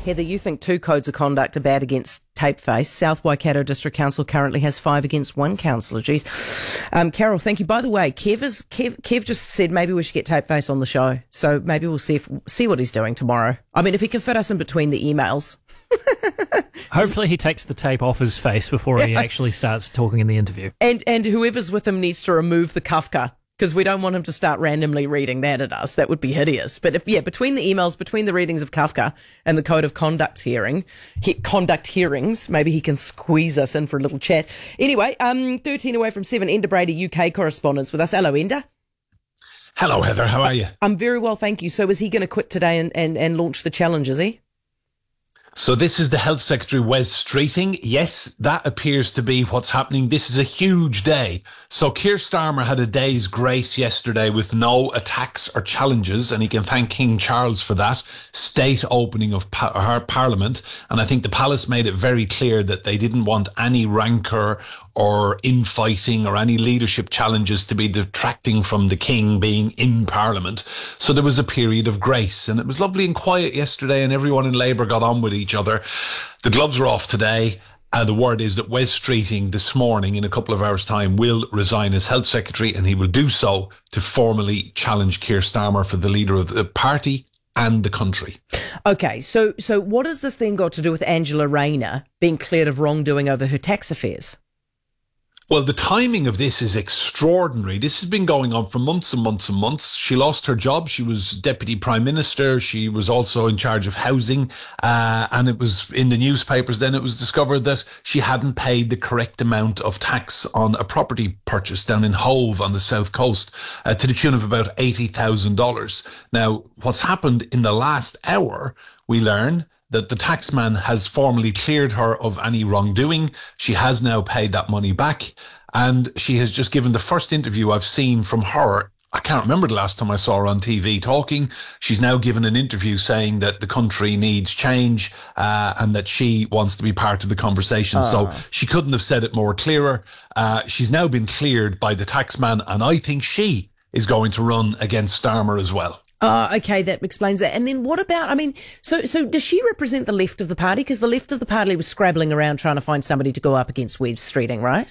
Heather, you think 2 codes of conduct are bad against Tapeface. South Waikato District Council currently has 5 against 1 councillor. Geez. Carol, thank you. By the way, Kev just said maybe we should get Tapeface on the show. So maybe we'll see what he's doing tomorrow. I mean, if he can fit us in between the emails. Hopefully he takes the tape off his face before he actually starts talking in the interview. And whoever's with him needs to remove the Kafka, because we don't want him to start randomly reading that at us. That would be hideous. But between the emails, between the readings of Kafka and the code of conduct hearings, maybe he can squeeze us in for a little chat. Anyway, 13 away from 7, Enda Brady, UK correspondence with us. Hello, Enda. Hello, Heather. How are you? I'm very well, thank you. So is he going to quit today and launch the challenge, is he? So this is the Health Secretary, Wes Streeting. Yes, that appears to be what's happening. This is a huge day. So Keir Starmer had a day's grace yesterday with no attacks or challenges, and he can thank King Charles for that. State opening of our Parliament. And I think the Palace made it very clear that they didn't want any rancour or infighting or any leadership challenges to be detracting from the King being in Parliament. So there was a period of grace, and it was lovely and quiet yesterday, and everyone in Labour got on with each other. The gloves are off today. The word is that Wes Streeting this morning, in a couple of hours' time, will resign as Health Secretary, and he will do so to formally challenge Keir Starmer for the leader of the party and the country. Okay, so what has this then got to do with Angela Rayner being cleared of wrongdoing over her tax affairs? Well, the timing of this is extraordinary. This has been going on for months and months and months. She lost her job. She was Deputy Prime Minister. She was also in charge of housing. And it was in the newspapers then it was discovered that she hadn't paid the correct amount of tax on a property purchase down in Hove on the south coast to the tune of about $80,000. Now, what's happened in the last hour, we learn that the taxman has formally cleared her of any wrongdoing. She has now paid that money back, and she has just given the first interview I've seen from her. I can't remember the last time I saw her on TV talking. She's now given an interview saying that the country needs change and that she wants to be part of the conversation. So she couldn't have said it more clearer. She's now been cleared by the taxman, and I think she is going to run against Starmer as well. Okay, that explains that. And then what about, so does she represent the left of the party? Because the left of the party was scrabbling around trying to find somebody to go up against Wes Streeting, right?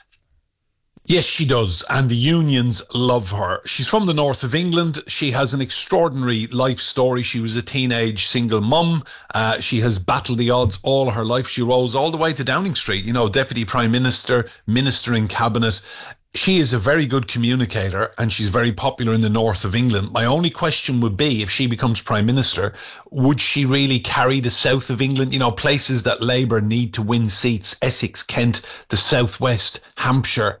Yes, she does. And the unions love her. She's from the north of England. She has an extraordinary life story. She was a teenage single mum. She has battled the odds all her life. She rose all the way to Downing Street, Deputy Prime Minister, Minister in Cabinet. She is a very good communicator, and she's very popular in the north of England. My only question would be, if she becomes Prime Minister, would she really carry the south of England? Places that Labour need to win seats, Essex, Kent, the southwest, Hampshire.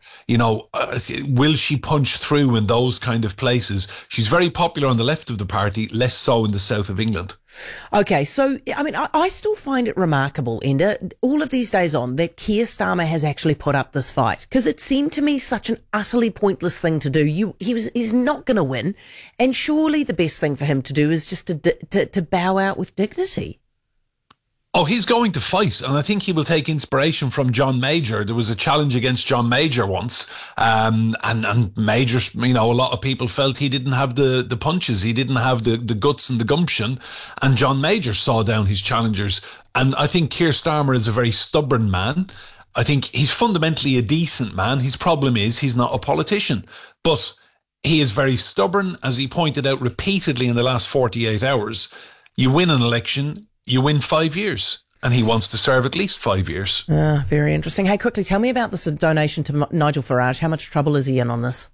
Will she punch through in those kind of places? She's very popular on the left of the party, less so in the south of England. Okay, so, I still find it remarkable, Enda, all of these days on, that Keir Starmer has actually put up this fight, because it seemed to me such an utterly pointless thing to do. He's not going to win, and surely the best thing for him to do is just to bow out with dignity. Oh, he's going to fight, and I think he will take inspiration from John Major. There was a challenge against John Major once, and Major, a lot of people felt he didn't have the punches, he didn't have the guts and the gumption, and John Major saw down his challengers. And I think Keir Starmer is a very stubborn man. I think he's fundamentally a decent man. His problem is he's not a politician, but he is very stubborn, as he pointed out repeatedly in the last 48 hours. You win an election, you win 5 years, and he wants to serve at least 5 years. Very interesting. Hey, quickly, tell me about this donation to Nigel Farage. How much trouble is he in on this?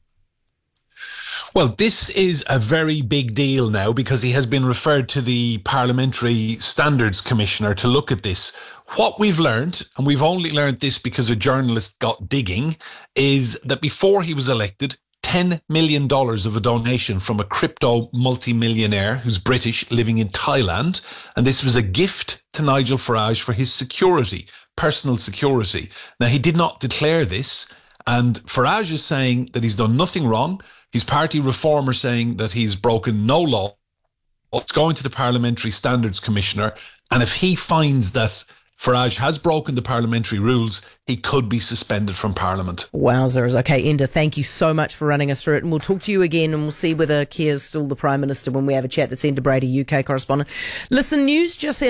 Well, this is a very big deal now, because he has been referred to the Parliamentary Standards Commissioner to look at this. What we've learned, and we've only learned this because a journalist got digging, is that before he was elected, $10 million of a donation from a crypto multimillionaire who's British, living in Thailand. And this was a gift to Nigel Farage for his security, personal security. Now, he did not declare this, and Farage is saying that he's done nothing wrong. His party Reform are saying that he's broken no law. It's going to the Parliamentary Standards Commissioner, and if he finds that Farage has broken the parliamentary rules, he could be suspended from Parliament. Wowzers. Okay, Enda, thank you so much for running us through it. And we'll talk to you again, and we'll see whether Keir's still the Prime Minister when we have a chat. That's Enda Brady, UK correspondent. Listen, news just